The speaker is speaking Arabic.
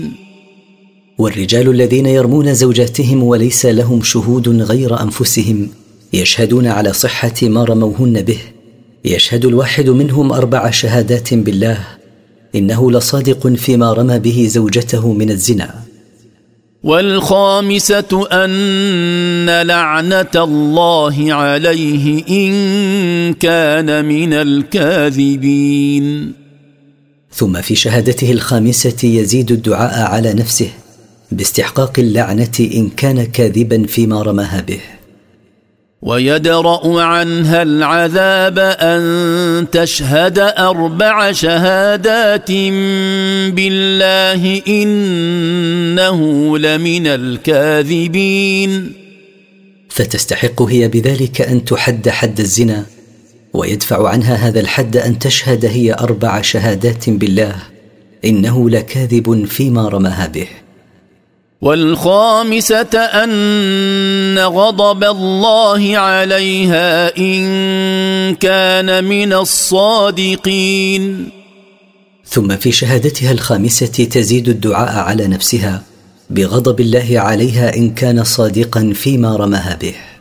والرجال الذين يرمون زوجاتهم وليس لهم شهود غير أنفسهم يشهدون على صحة ما رموهن به، يشهد الواحد منهم 4 شهادات بالله إنه لصادق فيما رمى به زوجته من الزنا. والخامسة أن لعنة الله عليه إن كان من الكاذبين. ثم في شهادته الخامسة يزيد الدعاء على نفسه باستحقاق اللعنة إن كان كاذبا فيما رماها به. ويدرأ عنها العذاب أن تشهد 4 شهادات بالله إنه لمن الكاذبين. فتستحق هي بذلك أن تحد حد الزنا، ويدفع عنها هذا الحد أن تشهد هي 4 شهادات بالله إنه لكاذب فيما رماها به. والخامسة أن غضب الله عليها إن كان من الصادقين. ثم في شهادتها الخامسة تزيد الدعاء على نفسها بغضب الله عليها إن كان صادقا فيما رماها به.